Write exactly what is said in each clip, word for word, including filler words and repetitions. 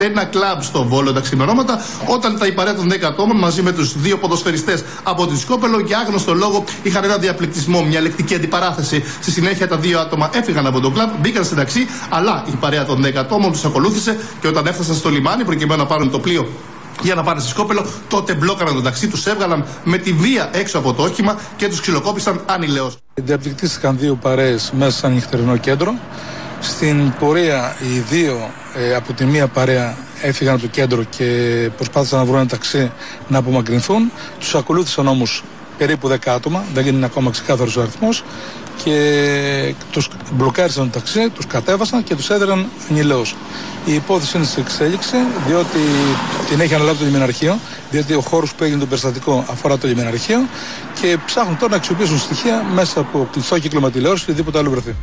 ένα κλαμπ στο Βόλο τα ξημερώματα, όταν τα η παρέα των δέκα ατόμων μαζί με τους δύο ποδοσφαιριστές από τη Σκόπελο για άγνωστο λόγο είχαν ένα διαπληκτισμό, μια λεκτική αντιπαράθεση. Στη συνέχεια τα δύο άτομα έφυγαν από το κλαμπ, μπήκαν στην ταξί, αλλά η παρέα των δέκα ατόμων τους ακολούθησε και όταν έφτασαν στο λιμάνι προκειμένου να πάρουν το πλοίο για να πάνε στη Σκόπελο, τότε μπλόκαραν το ταξί, τους έβγαλαν με τη βία έξω από το όχημα και τους ξυλοκόπησαν ανηλαιώς. Διαπληκτίστηκαν δύο παρέες μέσα σε ένα νυχτερινό κέντρο. Στην πορεία οι δύο ε, από τη μία παρέα έφυγαν από το κέντρο και προσπάθησαν να βρουν ένα ταξί να απομακρυνθούν. Τους ακολούθησαν όμως περίπου δέκα άτομα, δεν είναι ακόμα ξεκάθαρος ο αριθμός, και τους μπλοκάρισαν το ταξί, τους κατέβασαν και τους έδεραν ανηλαιώς. Η υπόθεση είναι σε εξέλιξη, διότι την έχει αναλάβει το λιμεναρχείο, διότι ο χώρος που έγινε το περιστατικό αφορά το λιμεναρχείο και ψάχνουν τώρα να αξιοποιήσουν στοιχεία μέσα από κλειστό κύκλωμα τηλεόραση ή οτιδήποτε άλλο βρεθεί.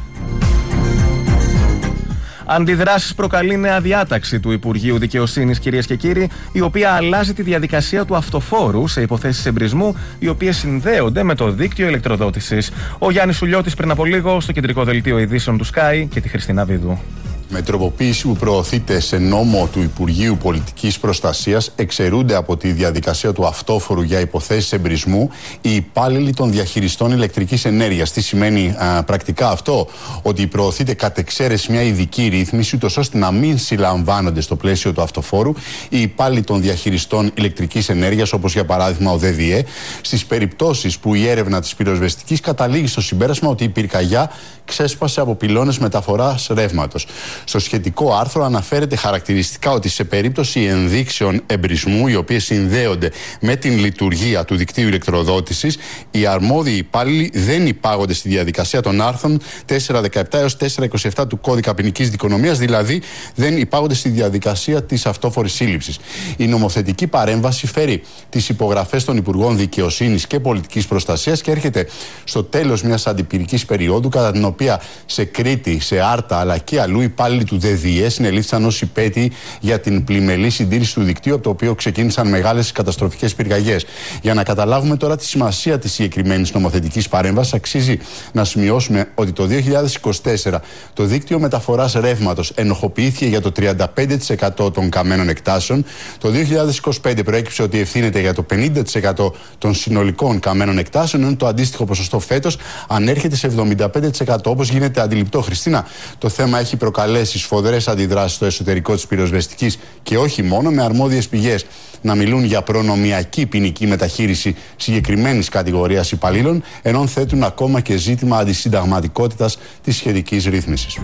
Αντιδράσεις προκαλεί νέα διάταξη του Υπουργείου Δικαιοσύνης, κυρίες και κύριοι, η οποία αλλάζει τη διαδικασία του αυτοφόρου σε υποθέσεις εμπρισμού, οι οποίες συνδέονται με το δίκτυο ηλεκτροδότησης. Ο Γιάννης Σουλιώτης πριν από λίγο στο κεντρικό δελτίο ειδήσεων του Sky και τη Χριστίνα Βίδου. Με τροποποίηση που προωθείται σε νόμο του Υπουργείου Πολιτικής Προστασίας, εξαιρούνται από τη διαδικασία του αυτόφορου για υποθέσεις εμπρισμού οι υπάλληλοι των διαχειριστών ηλεκτρικής ενέργειας. Τι σημαίνει α, πρακτικά αυτό? Ότι προωθείται κατ' εξαίρεση μια ειδική ρύθμιση, ούτως ώστε να μην συλλαμβάνονται στο πλαίσιο του αυτοφόρου οι υπάλληλοι των διαχειριστών ηλεκτρικής ενέργειας, όπως για παράδειγμα ο ΔΔΕ, στις περιπτώσεις που η έρευνα της πυροσβεστικής καταλήγει στο συμπέρασμα ότι η πυρκαγιά ξέσπασε από πυλώνες μεταφοράς ρεύματος. Στο σχετικό άρθρο αναφέρεται χαρακτηριστικά ότι σε περίπτωση ενδείξεων εμπρισμού, οι οποίες συνδέονται με την λειτουργία του δικτύου ηλεκτροδότησης, οι αρμόδιοι υπάλληλοι δεν υπάγονται στη διαδικασία των άρθρων τετρακόσια δεκαεπτά έως τετρακόσια είκοσι επτά του Κώδικα Ποινικής Δικονομίας, δηλαδή δεν υπάγονται στη διαδικασία της αυτόφορης σύλληψης. Η νομοθετική παρέμβαση φέρει τις υπογραφές των Υπουργών Δικαιοσύνης και Πολιτικής Προστασίας και έρχεται στο τέλος μιας αντιπυρικής περίοδου, κατά την οποία σε Κρήτη, σε Άρτα αλλά και αλλού οι υπάλληλοι του ΔΔΕ συνελήφθησαν ως υπέτειοι για την πλημελή συντήρηση του δικτύου, από το οποίο ξεκίνησαν μεγάλες καταστροφικές πυρκαγιές. Για να καταλάβουμε τώρα τη σημασία της συγκεκριμένης νομοθετικής παρέμβασης, αξίζει να σημειώσουμε ότι το δύο χιλιάδες είκοσι τέσσερα το δίκτυο μεταφοράς ρεύματος ενοχοποιήθηκε για το τριάντα πέντε τοις εκατό των καμένων εκτάσεων. Το δύο χιλιάδες είκοσι πέντε προέκυψε ότι ευθύνεται για το πενήντα τοις εκατό των συνολικών καμένων εκτάσεων, ενώ το αντίστοιχο ποσοστό φέτος ανέρχεται σε εβδομήντα πέντε τοις εκατό. Όπως γίνεται αντιληπτό, Χριστίνα, το θέμα έχει προκαλέσει σφοδρές αντιδράσεις στο εσωτερικό της πυροσβεστικής και όχι μόνο, με αρμόδιες πηγές να μιλούν για προνομιακή ποινική μεταχείριση συγκεκριμένης κατηγορίας υπαλλήλων, ενώ θέτουν ακόμα και ζήτημα αντισυνταγματικότητας της σχετικής ρύθμισης.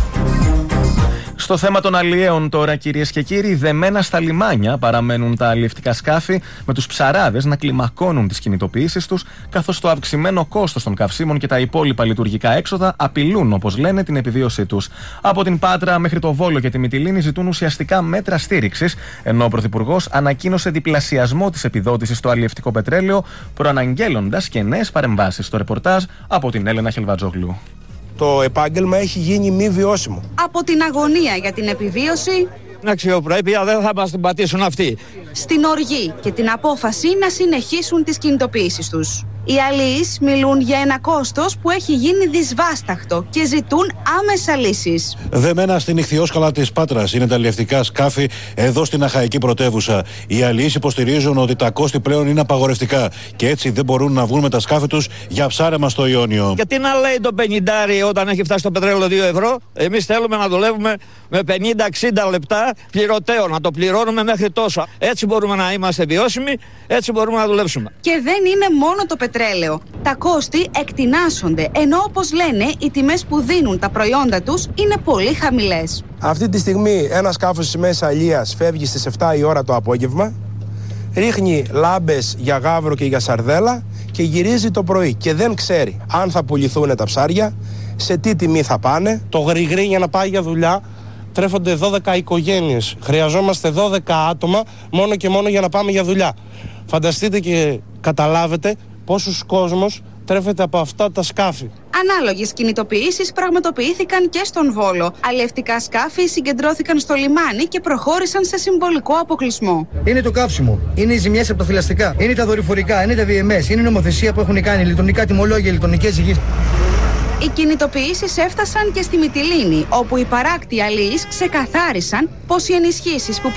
Στο θέμα των αλλιέων τώρα, κυρίες και κύριοι, δεμένα στα λιμάνια παραμένουν τα αλλιευτικά σκάφη, με τους ψαράδες να κλιμακώνουν τις κινητοποιήσεις τους, καθώς το αυξημένο κόστος των καυσίμων και τα υπόλοιπα λειτουργικά έξοδα απειλούν, όπως λένε, την επιβίωσή τους. Από την Πάτρα μέχρι το Βόλο και τη Μυτιλήνη ζητούν ουσιαστικά μέτρα στήριξης, ενώ ο Πρωθυπουργός ανακοίνωσε διπλασιασμό της επιδότησης στο αλλιευτικό πετρέλαιο, προαναγγέλλοντας και νέες παρεμβάσεις. Στο ρεπορτάζ από την Έλενα Χελβατζόγλου. Το επάγγελμα έχει γίνει μη βιώσιμο. Από την αγωνία για την επιβίωση, την αξιοπρέπεια δεν θα μας την πατήσουν αυτοί. Στην οργή και την απόφαση να συνεχίσουν τις κινητοποιήσεις τους. Οι αλληλείς μιλούν για ένα κόστος που έχει γίνει δυσβάσταχτο και ζητούν άμεσα λύσεις. Δεμένα στην ιχθυόσκαλα της Πάτρας είναι τα αλλιευτικά σκάφη εδώ στην Αχαϊκή πρωτεύουσα. Οι αλληλείς υποστηρίζουν ότι τα κόστη πλέον είναι απαγορευτικά και έτσι δεν μπορούν να βγουν με τα σκάφη τους για ψάρεμα στο Ιόνιο. Γιατί να λέει το πενηντάρι όταν έχει φτάσει το πετρέλαιο δύο ευρώ, εμείς θέλουμε να δουλεύουμε με πενήντα εξήντα λεπτά πληρωτέο, να το πληρώνουμε μέχρι τόσο. Έτσι μπορούμε να είμαστε βιώσιμοι, έτσι μπορούμε να δουλέψουμε. Και δεν είναι μόνο το πετρέλαιο. Τα κόστη εκτινάσσονται, ενώ όπως λένε οι τιμές που δίνουν τα προϊόντα τους είναι πολύ χαμηλές. Αυτή τη στιγμή ένα σκάφος της Μέσης Αλίας φεύγει στις επτά η ώρα το απόγευμα, ρίχνει λάμπες για γάβρο και για σαρδέλα και γυρίζει το πρωί και δεν ξέρει αν θα πουληθούν τα ψάρια, σε τι τιμή θα πάνε. Το γρηγρή για να πάει για δουλειά τρέφονται δώδεκα οικογένειες. Χρειαζόμαστε δώδεκα άτομα μόνο και μόνο για να πάμε για δουλειά. Φανταστείτε και καταλάβετε πόσους κόσμος τρέφεται από αυτά τα σκάφη. Ανάλογες κινητοποιήσεις πραγματοποιήθηκαν και στον Βόλο. Αλλιευτικά σκάφη συγκεντρώθηκαν στο λιμάνι και προχώρησαν σε συμβολικό αποκλεισμό. Είναι το καύσιμο, είναι οι ζημιές από τα θηλαστικά, είναι τα δορυφορικά, είναι τα βι εμ ες, είναι η νομοθεσία που έχουν κάνει, ηλεκτρονικά τιμολόγια, ηλεκτρονικές ζυγείς. Οι κινητοποιήσεις έφτασαν και στη Μυτιλήνη, όπου οι παράκτιοι αλληλείς ξεκαθάρισαν πως οι ενισχύσεις που